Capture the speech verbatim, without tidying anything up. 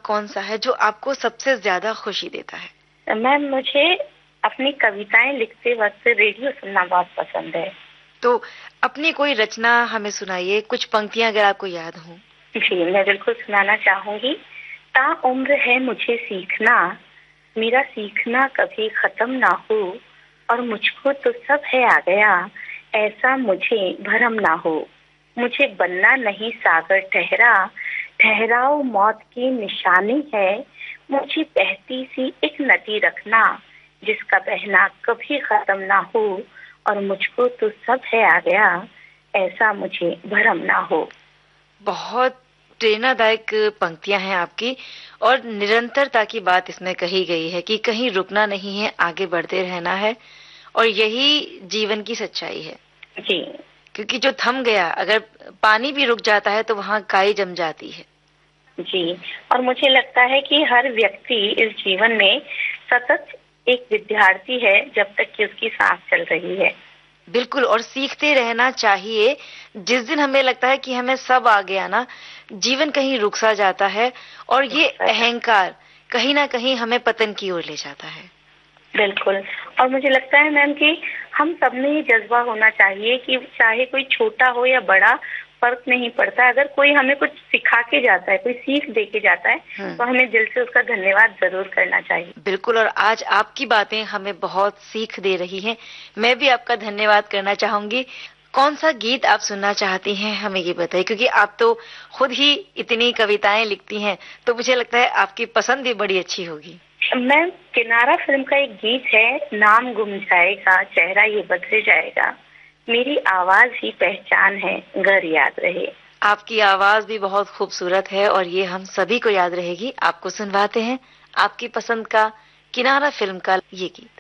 कौन सा है जो आपको सबसे ज्यादा खुशी देता है? मैम, मुझे अपनी कविताएं लिखते वक्त रेडियो सुनना बहुत पसंद है। तो अपनी कोई रचना हमें सुनाइए, कुछ पंक्तियां अगर आपको याद हो। जी, मैं बिल्कुल सुनाना चाहूंगी। ता उम्र है मुझे सीखना, मेरा सीखना कभी खत्म ना हो, और मुझको तो सब है आ गया, ऐसा मुझे भरम ना हो। मुझे बनना नहीं सागर ठहरा, ठहराओ मौत की निशानी है। मुझे बहती सी एक नदी रखना, जिसका बहना कभी खत्म ना हो, और मुझको तो सब है आ गया, ऐसा मुझे भरम ना हो। बहुत प्रेरणादायक पंक्तियां हैं आपकी, और निरंतरता की बात इसमें कही गई है कि कहीं रुकना नहीं है, आगे बढ़ते रहना है, और यही जीवन की सच्चाई है। जी, क्योंकि जो थम गया, अगर पानी भी रुक जाता है तो वहाँ काई जम जाती है। जी, और मुझे लगता है कि हर व्यक्ति इस जीवन में सतत एक विद्यार्थी है जब तक कि उसकी सांस चल रही है। बिल्कुल, और सीखते रहना चाहिए। जिस दिन हमें लगता है कि हमें सब आ गया ना, जीवन कहीं रुक सा जाता है, और ये अहंकार कहीं ना कहीं हमें पतन की ओर ले जाता है। बिल्कुल, और मुझे लगता है मैम कि हम सब में ये जज्बा होना चाहिए कि चाहे कोई छोटा हो या बड़ा, फर्क नहीं पड़ता। अगर कोई हमें कुछ सिखा के जाता है, कोई सीख दे के जाता है, तो हमें दिल से उसका धन्यवाद जरूर करना चाहिए। बिल्कुल, और आज आपकी बातें हमें बहुत सीख दे रही हैं। मैं भी आपका धन्यवाद करना चाहूंगी। कौन सा गीत आप सुनना चाहती हैं, हमें ये बताइए, क्योंकि आप तो खुद ही इतनी कविताएं लिखती हैं, तो मुझे लगता है आपकी पसंद भी बड़ी अच्छी होगी। मैम, किनारा फिल्म का एक गीत है, नाम गुम जाएगा चेहरा ये बदल जाएगा, मेरी आवाज ही पहचान है, घर याद रहे। आपकी आवाज भी बहुत खूबसूरत है, और ये हम सभी को याद रहेगी। आपको सुनवाते हैं आपकी पसंद का किनारा फिल्म का ये गीत।